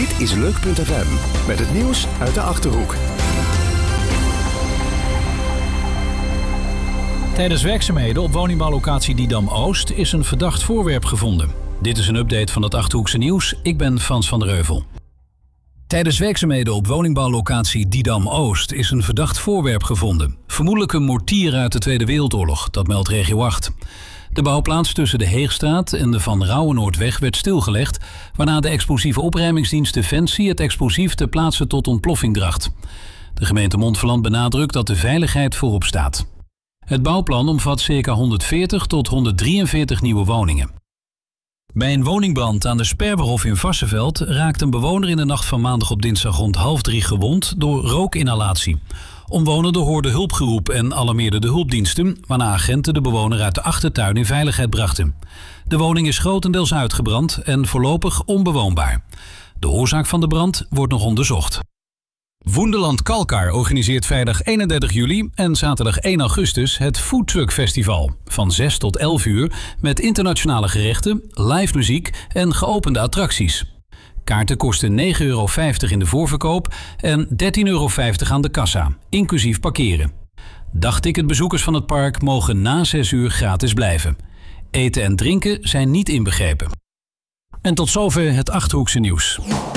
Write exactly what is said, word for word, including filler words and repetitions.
Dit is Leuk punt F M met het nieuws uit de Achterhoek. Tijdens werkzaamheden op woningbouwlocatie Didam-Oost is een verdacht voorwerp gevonden. Dit is een update van het Achterhoekse nieuws. Ik ben Frans van der Heuvel. Tijdens werkzaamheden op woningbouwlocatie Didam-Oost is een verdacht voorwerp gevonden. Vermoedelijk een mortier uit de Tweede Wereldoorlog, dat meldt regio acht. De bouwplaats tussen de Heegstraat en de Van Rauwenoordweg werd stilgelegd, waarna de explosieve opruimingsdienst Defensie het explosief ter plaatse tot ontploffing bracht. De gemeente Montferland benadrukt dat de veiligheid voorop staat. Het bouwplan omvat circa honderdveertig tot honderddrieënveertig nieuwe woningen. Bij een woningbrand aan de Sperberhof in Varsseveld raakt een bewoner in de nacht van maandag op dinsdag rond half drie gewond door rookinhalatie. Omwonenden hoorden hulpgeroep en alarmeerden de hulpdiensten, waarna agenten de bewoner uit de achtertuin in veiligheid brachten. De woning is grotendeels uitgebrand en voorlopig onbewoonbaar. De oorzaak van de brand wordt nog onderzocht. Woenderland Kalkar organiseert vrijdag eenendertig juli en zaterdag één augustus het Food Truck Festival. Van zes tot elf uur met internationale gerechten, live muziek en geopende attracties. Kaarten kosten negen euro vijftig in de voorverkoop en dertien euro vijftig aan de kassa, inclusief parkeren. Dagticketbezoekers van het park mogen na zes uur gratis blijven. Eten en drinken zijn niet inbegrepen. En tot zover het Achterhoekse nieuws.